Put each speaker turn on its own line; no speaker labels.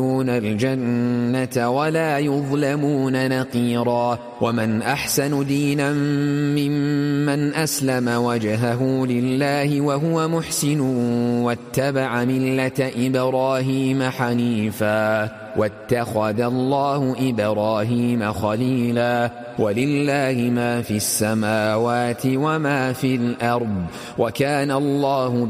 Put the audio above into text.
الجنة ولا يظلمون نقيرا. ومن أحسن دينا ممن أسلم وجهه لله وهو محسن واتبع ملة إبراهيم حنيفا واتخذ الله إبراهيم خليلا. ولله ما في السماوات وما في الأرض وكان الله